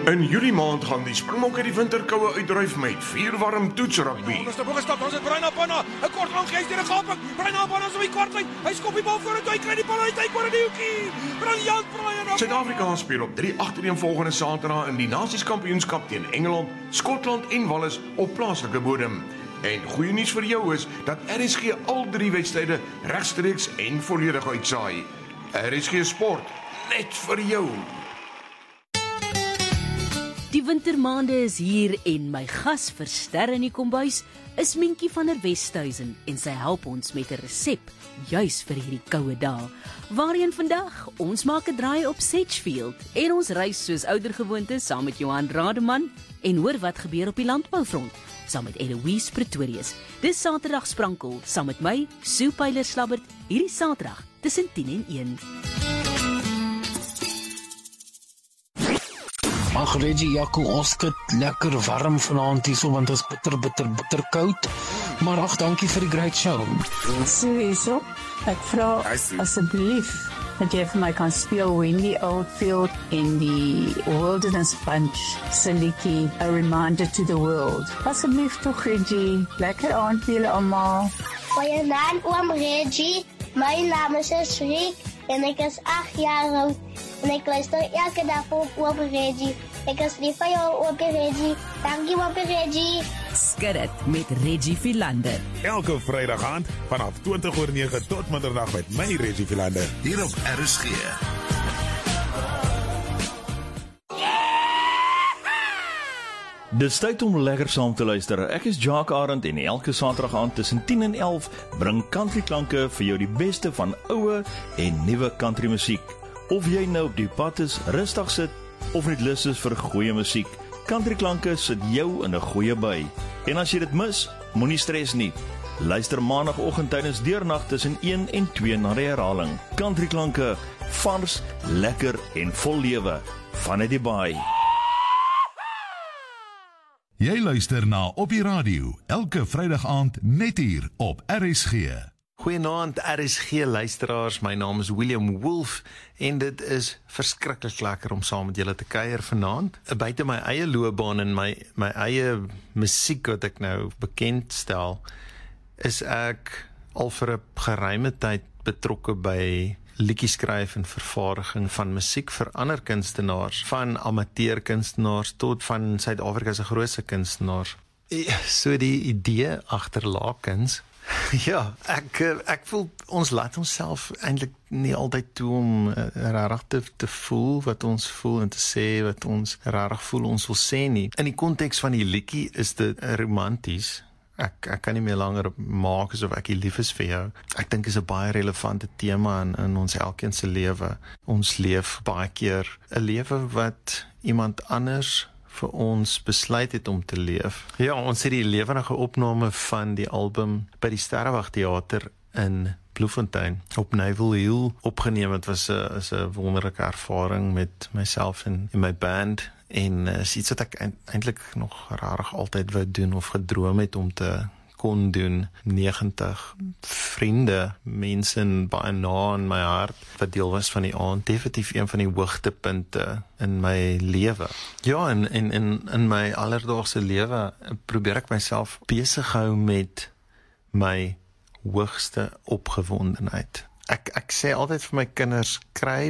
In Julie maand gaan die Springbokke die winterkoue uitdryf met 4 warm toetsrugby. Onderste boogestap, ons het Brian Apana, 'n kort lang gees deur 'n gaping. Brian Apana is op die kwartlyn. Hy skop die bal vorentoe, hy kry die bal uit, hy kry die hoekie. Briljant Brian. Suid-Afrika speel op 3 agtereenvolgende Saterdae in die Nasies-kampioenskap teen Engeland, Skotland en Wales op plaaslike bodem. En goeie nuus vir jou is dat RSG al 3 wedstryde regstreeks en volledig uitsaai. RSG Sport, net vir jou. Die wintermaande is hier en my gas vir Ster in die kombuis is Mientjie van der Westhuizen en sy help ons met 'n resep juis vir hierdie koue dae. Waarheen vandag? Ons maak 'n draai op Sedgefield en ons reis soos oudergewoonte saam met Johan Rademan en hoor wat gebeur op die landboufront saam met Eloise Pretorius. Dis Saterdag Sprankel saam met my, Sue Pyler-Slabbert, hierdie Saterdag tussen 10 en 1. Ag Reggie, Jaco, ons het lekker warm vanaand hierso want dit is bitter koud. Maar ag, dankie vir die great show. Sowieso. Ek vra asseblief dat jy vir my kan speel Wendy Oldfield in die Wilderness Bunch se liedjie A Reminder to the World. Asseblief toch, Reggie. Lekker aand vir julle almal. Goeienaand oom Reggie. My naam is Shrik en ek is 8 jaar oud en ek luister elke dag op oom Reggie. Ek is lief vir jou oom Reggie. Dankie oom Reggie. Skud dit met Reggie Philander. Elke Vrydag aand vanaf 20:09 tot middernaand met my Reggie Philander hier op RSG. Dis tyd om lekker saam te luister. Ek is Jacques Arend en elke Saterdag aand tussen 10 en 11 bring country klanke vir jou die beste van oue en nuwe country musiek. Of jy nou op die pad is, rustig sit of net lus is vir goeie musiek, country klanke sit jou in 'n goeie by. En as jy dit mis, moenie stres nie. Luister maandagooggend tydens deurnag tussen 1 en 2 na die herhaling. Country klanke, vars, lekker en vol lewe vanuit die baai. Jy luister na Op die Radio, elke Vrydag aand net hier op RSG. Goeienaand RSG luisteraars, my naam is William Wolf en dit is verskriklik lekker om saam met julle te kuier vanaand. Buite my eie loopbaan en my eie musiek wat ek nou bekend stel, is ek al vir 'n geruime tyd betrokke by liedjies skryf en vervaardiging van musiek vir ander kunstenaars, van amateur kunstenaars tot van Suid-Afrika se grootste kunstenaars. So die idee agter Lakens, ja, ek voel ons laat onsself eintlik nie altyd toe om regtig te voel wat ons voel en te sê wat ons regtig voel ons wil sê nie. In die konteks van die liedjie is dit romanties. Ek kan nie meer langer maak asof ek lief is vir jou. Ek dink is 'n baie relevante tema in ons elkeen se lewe. Ons leef baie keer 'n lewe wat iemand anders vir ons besluit het om te leef. Ja, ons het die lewendige opname van die album by die Sterrewag Theater in Bloemfontein op Naval Hill opgeneem. Het was 'n wonderlike ervaring met myself en my band. En is iets wat ek eintlik nog rarig altyd wou doen of gedroom het om te kon doen. 90 vriende, mense baie na in my hart, wat deel was van die aand, definitief een van die hoogtepunte in my lewe. Ja, en in my alledaagse lewe probeer ek myself besig hou met my hoogste opgewondenheid. Ek sê altyd vir my kinders,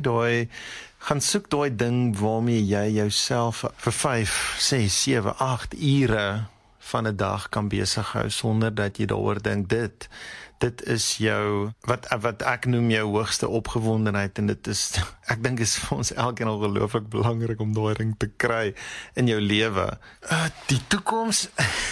gaan soek daai ding waarmee jy jouself vir 5, 6, 7, 8 ure van 'n dag kan besig hou sonder dat jy daaroor dink. Dit is jou wat ek noem jou hoogste opgewondenheid en dit is, ek dink is vir ons elkeen ongelooflik belangrik om daai ding te kry in jou lewe. Die toekoms,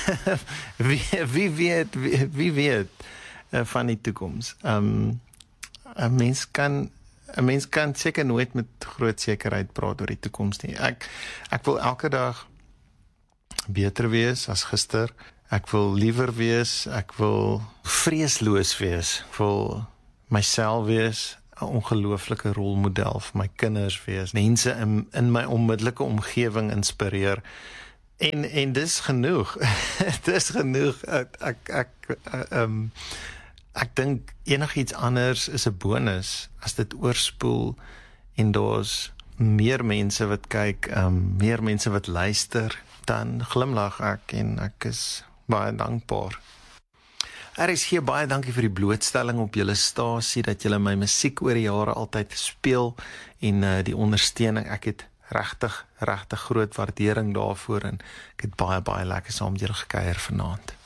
wie weet van die toekoms. 'n mens kan seker nooit met groot sekerheid praat oor die toekoms nie. Ek wil elke dag beter wees as gister. Ek wil liewer wees, ek wil vreesloos wees, ek wil myself wees, 'n ongelooflike rolmodel vir my kinders wees, mense in my onmiddellike omgewing inspireer. En dis genoeg. Dis genoeg. Ek dink enigiets anders is 'n bonus as dit oorspoel en daar's meer mense wat kyk, meer mense wat luister, dan glimlag ek en ek is baie dankbaar. RSG, baie dankie vir die blootstelling op julle stasie, dat julle my musiek oor die jare altyd speel en die ondersteuning. Ek het regtig groot waardering daarvoor en ek het baie lekker saam met julle gekuier vanaand.